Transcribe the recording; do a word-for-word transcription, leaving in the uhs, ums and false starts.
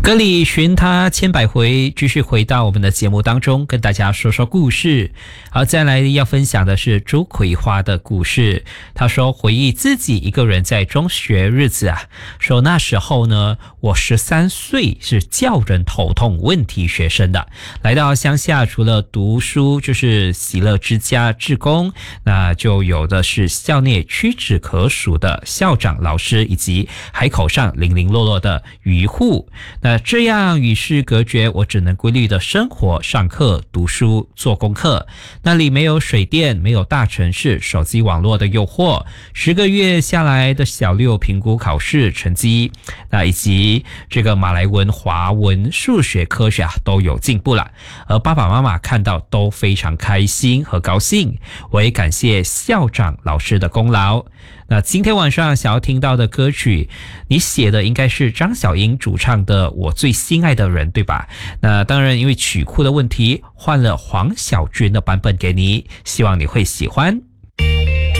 歌里寻他千百回，继续回到我们的节目当中，跟大家说说故事。好，再来要分享的是朱葵花的故事。他说回忆自己一个人在中学日子啊，说那时候呢，我十三岁，是叫人头痛问题学生的。来到乡下，除了读书就是喜乐之家志工，那就有的是校内屈指可数的校长、老师，以及海口上零零落落的渔户。那这样与世隔绝，我只能规律的生活、上课、读书、做功课。那里没有水电，没有大城市手机网络的诱惑。十个月下来的小六评估考试成绩，那以及这个马来文、华文、数学、科学啊都有进步了。而爸爸妈妈看到都非常开心和高兴。我也感谢校长、老师的功劳。那今天晚上想要听到的歌曲，你写的应该是张小英主唱的《我最心爱的人》，对吧？那当然，因为曲库的问题，换了黄小娟的版本给你，希望你会喜欢。